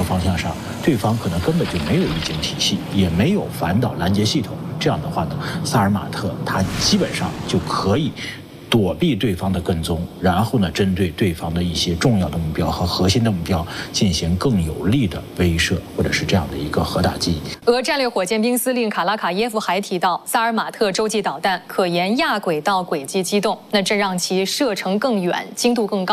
方向上，对方可能根本就没有预警体系，也没有反导拦截系统。这样的话呢，萨尔马特他基本上就可以躲避对方的跟踪，然后呢，针对对方的一些重要的目标和核心的目标进行更有力的威慑，或者是这样的一个核打击。 俄战略火箭兵司令卡拉卡耶夫还提到，萨尔马特洲际导弹可沿亚轨道轨迹机动，这让其射程更远、精度更高。